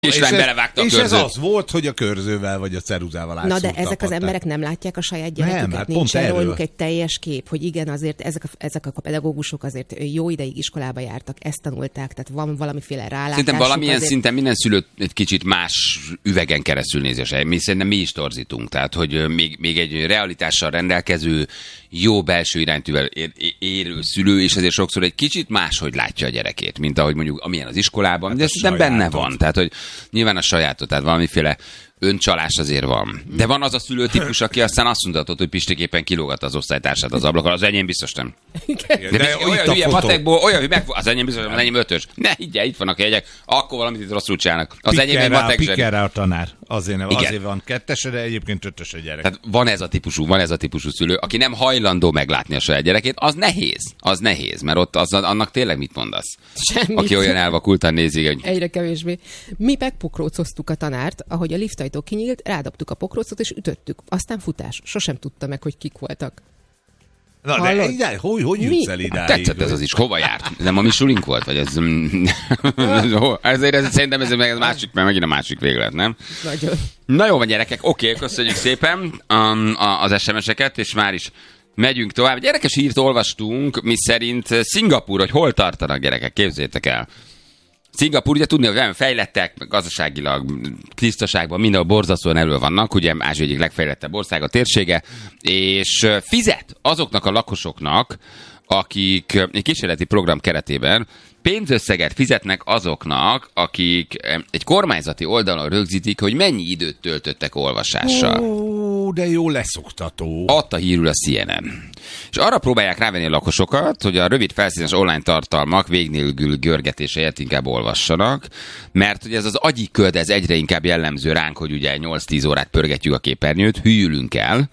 És belevágta a körzőt. És ez az volt, hogy a körzővel vagy a ceruzával átszúrt. Na de ezek az emberek nem látják a saját gyereküket, nem, hát nincs róluk egy teljes kép, hogy igen, azért ezek a pedagógusok azért jó ideig iskolába jártak, ezt tanulták, tehát van valamiféle rálátásuk. Szerintem valamilyen azért... szinten minden szülő egy kicsit más üvegen keresztül nézi a saját. Szerintem mi is torzítunk, tehát hogy még egy realitással rendelkező, jó belső iránytűvel érő szülő, és ezért sokszor egy kicsit máshogy látja a gyerekét, mint ahogy mondjuk amilyen az iskolában, hát de szerintem benne van. Tehát, hogy nyilván a sajátot, tehát valamiféle öncsalás azért van. De van az a szülőtípus, aki aztán azt mondhatod, hogy Pistiképpen kilógat az osztálytársát az ablakon. Az enyém biztos nem. De olyan hülye matekból, olyan, hogy az enyém biztos nem, az enyém 5-ös. Ne higgyel, itt vannak a jegyek, akkor valamit itt rosszul csinálnak. Az enyém egy matek zseni. Pikkel rá a tanár. Azért van 2-es, de egyébként 5-ös a gyerek. Tehát van ez a típusú szülő, aki nem hajlandó meglátni a saját gyerekét, az nehéz, mert ott annak tényleg mit mondasz? Semmit. Aki olyan elvakultan nézi, hogy... Egyre kevésbé. Mi megpokrócoztuk a tanárt, ahogy a liftajtó kinyílt, rádobtuk a pokrócot és ütöttük. Aztán futás. Sosem tudta meg, hogy kik voltak. Na de idáig, hogy jutsz el idáig? Tetszett ez az is. Hova járt? Nem a mi sulink volt? Vagy ez... Ezért szerintem ez meg másik, mert megint a másik véglet, nem? Nagyon. Na jó van, gyerekek. Oké, köszönjük szépen az SMS-eket, és már is megyünk tovább. Egy érdekes hírt olvastunk, mi szerint Szingapúr, hogy hol tartanak, gyerekek, képzeljétek el. Szingapúr, ugye tudni, hogy olyan fejlettek, gazdaságilag, tisztaságban mindenhol borzasztóan elő vannak, ugye Ázsia egyik legfejlettebb ország a térsége, és fizet azoknak a lakosoknak, akik egy kísérleti program keretében pénzösszeget fizetnek azoknak, akik egy kormányzati oldalon rögzítik, hogy mennyi időt töltöttek olvasással. Ó, de jó leszoktató. Adta hírül a CNN. És arra próbálják rávenni a lakosokat, hogy a rövid felszínes online tartalmak végnélkül görgetése helyett inkább olvassanak, mert ugye ez az agyi köd, ez egyre inkább jellemző ránk, hogy ugye 8-10 órát pörgetjük a képernyőt, hűlünk el,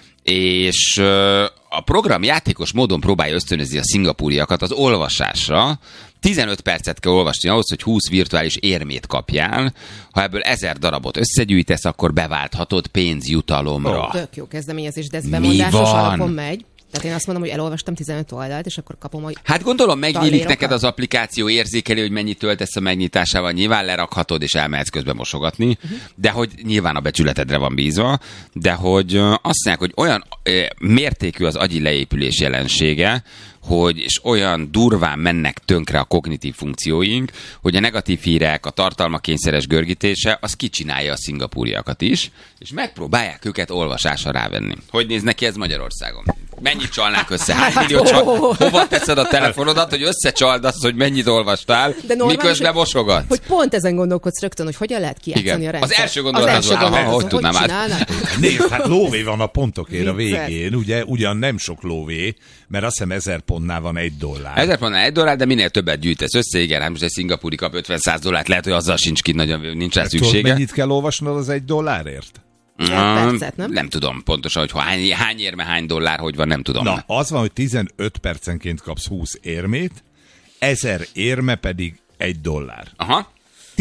és a program játékos módon próbálja ösztönözni a szingapúriakat az olvasásra. 15 percet kell olvasni ahhoz, hogy 20 virtuális érmét kapjál. Ha ebből 1000 darabot összegyűjtesz, akkor beválthatod pénzjutalomra. Tök jó kezdeményezés, de ez bemondásos alapon megy. Tehát én azt mondom, hogy elolvastam 15 oldalt, és akkor kapom, hogy... Hát gondolom, megnyílik neked az applikáció, érzékeli, hogy mennyit töltesz a megnyitásával, nyilván lerakhatod, és elmehetsz közben mosogatni, de hogy nyilván a becsületedre van bízva, de hogy azt mondják, hogy olyan mértékű az agyi leépülés jelensége, hogy és olyan durván mennek tönkre a kognitív funkcióink, hogy a negatív hírek, a tartalmakényszeres görgítése, az kicsinálja a szingapúriakat is, és megpróbálják őket olvasásra rávenni. Hogy néz neki ez Magyarországon? Mennyit csalnák össze? Hány millió hova teszed a telefonodat, hogy összecsald azt, hogy mennyit olvastál, miközben mosogat? Hogy pont ezen gondolkodsz rögtön, hogy hogyan lehet kijátszani a rendszer. Az első gondolat az volt, hogy tudnám át. Nézd, hát lóvé van a pontokért a végén, ugye? Ugyan nem sok lóvé, mert azt hiszem 1000 pontnál van $1. 1000 pontnál $1, de minél többet gyűjtesz össze, igen, hát most egy szingapúri kap $50-100, lehet, hogy azzal sincs ki, nagyon nincs rá szüksége. Tudod, mennyit kell olvasnod az $1? Percet, nem tudom pontosan, hogy hány érme, hány dollár, hogy van, nem tudom. Na, az van, hogy 15 percenként kapsz 20 érmét, 1000 érme pedig $1. Aha.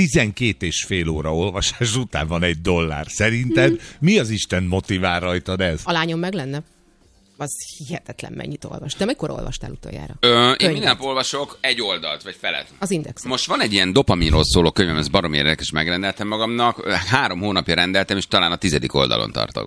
12,5 óra olvasás után van $1. Szerinted mi az Isten motivál rajtad ez? A lányom meg lenne. Az hihetetlen, mennyit olvas. De mikor olvastál utoljára? Én minden nap olvasok egy oldalt, vagy felet. Az Index. Most van egy ilyen dopaminról szóló könyvem, ez baromi érdekes, megrendeltem magamnak. 3 hónapja rendeltem, és talán a 10. oldalon tartok.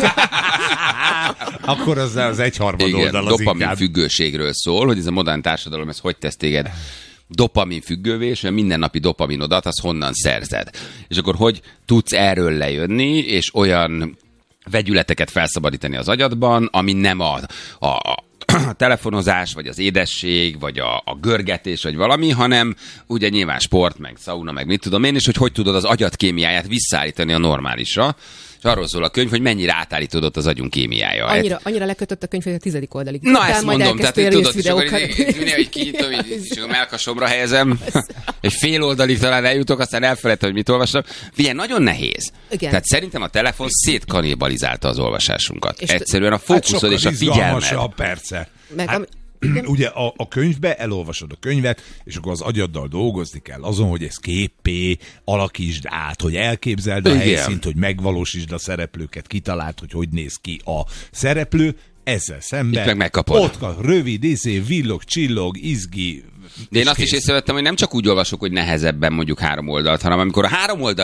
Akkor az 1/3 oldal az dopamin inkább. függőségről szól, hogy ez a modern társadalom, ez hogy tesz téged dopamin függővé, és a mindennapi dopaminodat, az honnan szerzed. És akkor hogy tudsz erről lejönni, és olyan vegyületeket felszabadítani az agyadban, ami nem a telefonozás, vagy az édesség, vagy a görgetés, vagy valami, hanem ugye nyilván sport, meg szauna, meg mit tudom én, és hogy tudod az agyad kémiáját visszaállítani a normálisra. És arról szól a könyv, hogy mennyire átállítódott az agyunk kémiája. Annyira lekötött a könyv, hogy a 10. oldalig. Na ezt mondom, tehát tudod, és akkor így kinyitom, így a mellkasomra helyezem, egy fél oldalig talán eljutok, aztán elfelejtem, hogy mit olvastam. Figyelj, nagyon nehéz. Igen. Tehát szerintem a telefon szétkanibalizálta az olvasásunkat. És egyszerűen a fókuszod és a figyelmed. Perce. Ugye a könyvbe elolvasod a könyvet, és akkor az agyaddal dolgozni kell azon, hogy ez képpé alakítsd át, hogy elképzeld a helyszínt, hogy megvalósítsd a szereplőket, kitaláld, hogy néz ki a szereplő, ezzel szemben itt meg megkapod. Ott rövid, villog, csillog, izgi, De én azt is észrevettem, hogy nem csak úgy olvasok, hogy nehezebben mondjuk 3 oldalt, hanem amikor a 3 oldalt